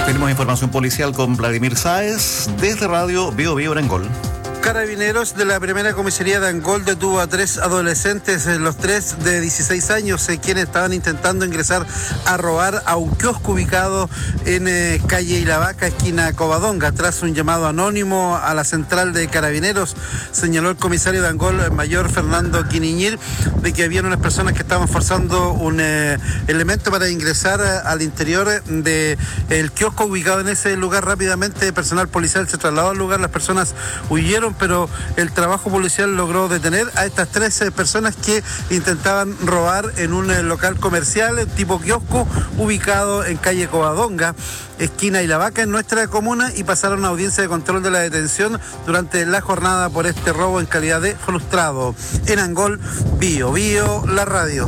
Tenemos información policial con Vladimir Sáez desde Radio Bio Bio en Angol. Carabineros de la primera comisaría de Angol detuvo a 3 adolescentes, los 3 de 16 años, quienes estaban intentando ingresar a robar a un kiosco ubicado en calle Ilavaca, esquina Covadonga. Tras un llamado anónimo a la central de Carabineros, señaló el comisario de Angol, mayor Fernando Quiniñir, de que habían unas personas que estaban forzando un elemento para ingresar al interior del kiosco ubicado en ese lugar. Rápidamente personal policial se trasladó al lugar, las personas huyeron, pero el trabajo policial logró detener a estas 13 personas que intentaban robar en un local comercial tipo kiosco ubicado en calle Covadonga, esquina Ilavaca, en nuestra comuna, y pasaron a audiencia de control de la detención durante la jornada por este robo en calidad de frustrado. En Angol, Bio Bio, la radio.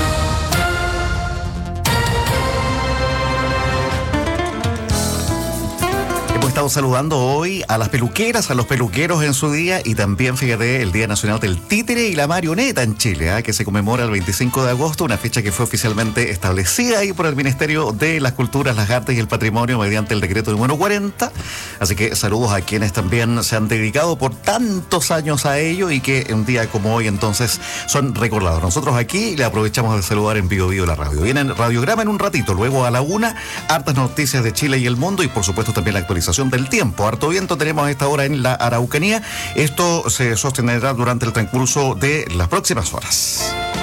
Estamos saludando hoy a las peluqueras, a los peluqueros en su día, y también, fíjate, el Día Nacional del Títere y la Marioneta en Chile, que se conmemora el 25 de agosto, una fecha que fue oficialmente establecida ahí por el Ministerio de las Culturas, las Artes y el Patrimonio mediante el decreto número 40. Así que saludos a quienes también se han dedicado por tantos años a ello y que un día como hoy entonces son recordados. Nosotros aquí le aprovechamos de saludar en Bio Bio la radio. Viene en Radiograma en un ratito, luego a la 1, hartas noticias de Chile y el mundo y por supuesto también la actualización del tiempo. Harto viento tenemos a esta hora en la Araucanía. Esto se sostendrá durante el transcurso de las próximas horas.